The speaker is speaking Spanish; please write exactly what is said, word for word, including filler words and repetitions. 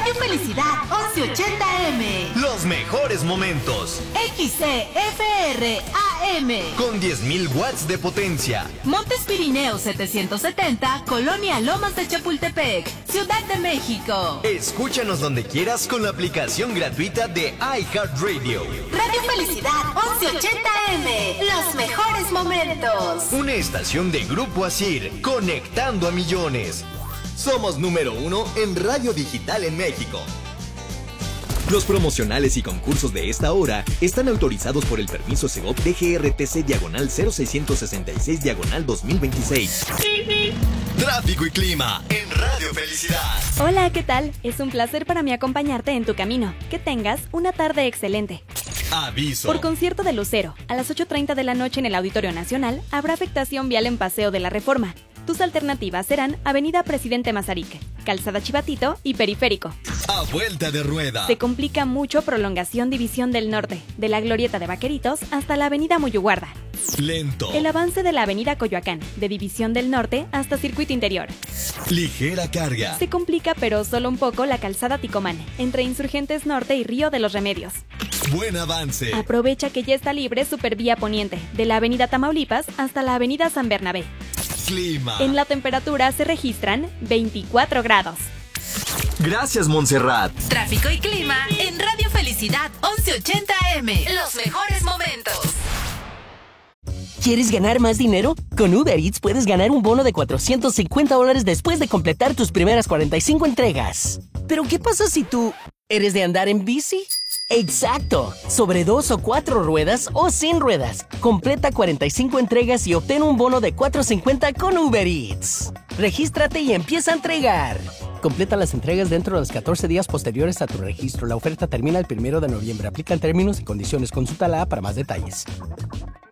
Radio Felicidad once ochenta M. Los mejores momentos. X C F R A M. Con diez mil watts de potencia. Montes Pirineos setecientos setenta, Colonia Lomas de Chapultepec, Ciudad de México. Escúchanos donde quieras con la aplicación gratuita de iHeartRadio. Radio Felicidad once ochenta M. Los mejores momentos. Una estación de Grupo Asir, conectando a millones. Somos número uno en radio digital en México. Los promocionales y concursos de esta hora están autorizados por el permiso Segov D G R T C diagonal cero seiscientos sesenta y seis diagonal dos mil veintiséis. Tráfico y clima en Radio Felicidad. Hola, ¿qué tal? Es un placer para mí acompañarte en tu camino. Que tengas una tarde excelente. Aviso. Por concierto de Lucero, a las ocho treinta de la noche en el Auditorio Nacional, habrá afectación vial en Paseo de la Reforma. Tus alternativas serán Avenida Presidente Mazarik, Calzada Chivatito y Periférico. A vuelta de rueda. Se complica mucho prolongación División del Norte, de la Glorieta de Vaqueritos hasta la Avenida Muyuguarda. Lento. El avance de la Avenida Coyoacán, de División del Norte hasta Circuito Interior. Ligera carga. Se complica pero solo un poco la Calzada Ticomán, entre Insurgentes Norte y Río de los Remedios. Buen avance. Aprovecha que ya está libre Supervía Poniente, de la Avenida Tamaulipas hasta la Avenida San Bernabé. Clima. En la temperatura se registran veinticuatro grados. Gracias, Montserrat. Tráfico y clima en Radio Felicidad once ochenta M. Los mejores momentos. ¿Quieres ganar más dinero? Con Uber Eats puedes ganar un bono de cuatrocientos cincuenta dólares después de completar tus primeras cuarenta y cinco entregas. ¿Pero qué pasa si tú eres de andar en bici? ¡Exacto! Sobre dos o cuatro ruedas o sin ruedas. Completa cuarenta y cinco entregas y obtén un bono de cuatrocientos cincuenta con Uber Eats. Regístrate y empieza a entregar. Completa las entregas dentro de los catorce días posteriores a tu registro. La oferta termina el primero de noviembre. Aplican términos y condiciones. Consulta la A para más detalles.